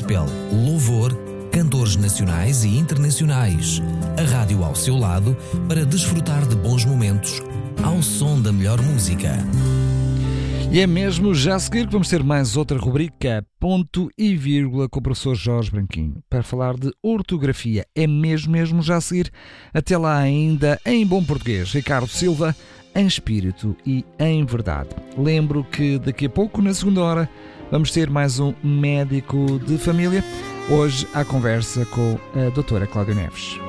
gospel, louvor, cantores nacionais e internacionais. A rádio ao seu lado para desfrutar de bons momentos ao som da melhor música. E é mesmo já a seguir que vamos ter mais outra rubrica, ponto e vírgula, com o professor Jorge Branquinho, para falar de ortografia. É mesmo já a seguir. Até lá ainda, em bom português, Ricardo Silva, em espírito e em verdade. Lembro que daqui a pouco, na segunda hora, vamos ter mais um médico de família. Hoje, à conversa com a doutora Cláudia Neves.